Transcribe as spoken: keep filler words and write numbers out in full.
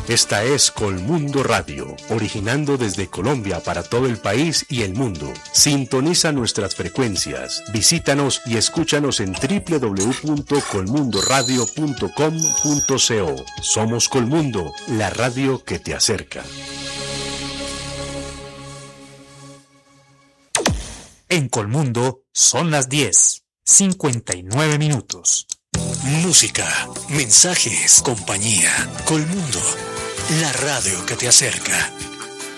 Esta es Colmundo Radio, originando desde Colombia para todo el país y el mundo. Sintoniza nuestras frecuencias, visítanos y escúchanos en doble u doble u doble u punto colmundo radio punto com punto co. Somos Colmundo, la radio que te acerca. En Colmundo son las diez, cincuenta y nueve minutos. Música, mensajes, compañía. Colmundo, la radio que te acerca.